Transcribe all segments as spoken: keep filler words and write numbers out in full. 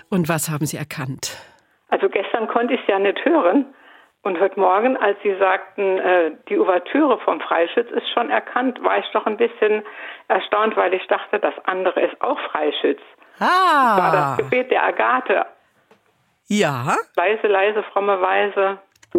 Und was haben Sie erkannt? Also gestern konnte ich es ja nicht hören. Und heute Morgen, als Sie sagten, äh, die Ouvertüre vom Freischütz ist schon erkannt, war ich doch ein bisschen erstaunt, weil ich dachte, das andere ist auch Freischütz. Ah. Das war das Gebet der Agathe. Ja. Leise, leise, fromme Weise.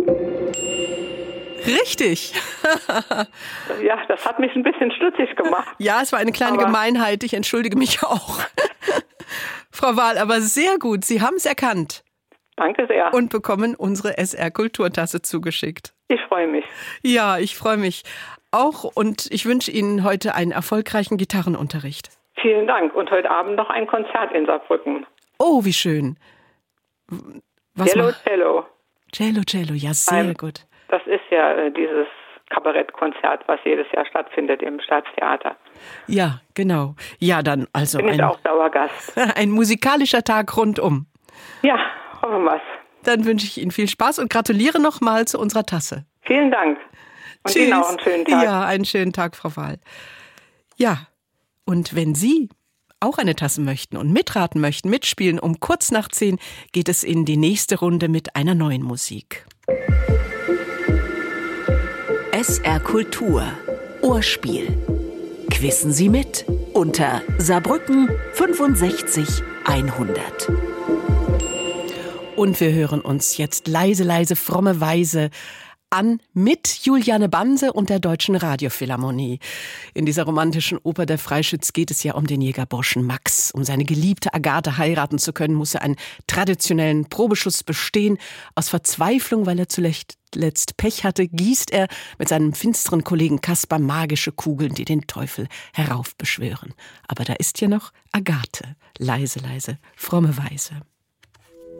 Richtig. Ja, das hat mich ein bisschen stutzig gemacht. Ja, es war eine kleine aber Gemeinheit. Ich entschuldige mich auch. Frau Wahl, aber sehr gut. Sie haben es erkannt. Danke sehr. Und bekommen unsere S R-Kulturtasse zugeschickt. Ich freue mich. Ja, ich freue mich auch. Und ich wünsche Ihnen heute einen erfolgreichen Gitarrenunterricht. Vielen Dank. Und heute Abend noch ein Konzert in Saarbrücken. Oh, wie schön. Was Cello, mach- Cello. Cello, Cello, ja, sehr Ein- gut. Das ist ja äh, dieses Kabarettkonzert, was jedes Jahr stattfindet im Staatstheater. Ja, genau. Ja, dann also Bin ich ein, auch Dauergast. ein musikalischer Tag rundum. Ja, hoffen wir's. Dann wünsche ich Ihnen viel Spaß und gratuliere nochmal zu unserer Tasse. Vielen Dank. Und Ihnen auch einen schönen Tag. Ja, einen schönen Tag, Frau Wahl. Ja, und wenn Sie auch eine Tasse möchten und mitraten möchten, mitspielen, um kurz nach zehn geht es in die nächste Runde mit einer neuen Musik. S R Kultur Ohrspiel. Quissen Sie mit unter Saarbrücken fünfundsechzig hundert. Und wir hören uns jetzt leise, leise, fromme Weise an mit Juliane Banse und der Deutschen Radiophilharmonie. In dieser romantischen Oper Der Freischütz geht es ja um den Jägerburschen Max. Um seine geliebte Agathe heiraten zu können, muss er einen traditionellen Probeschuss bestehen. Aus Verzweiflung, weil er zuletzt letzt Pech hatte, gießt er mit seinem finsteren Kollegen Kaspar magische Kugeln, die den Teufel heraufbeschwören. Aber da ist ja noch Agathe. Leise, leise, fromme Weise.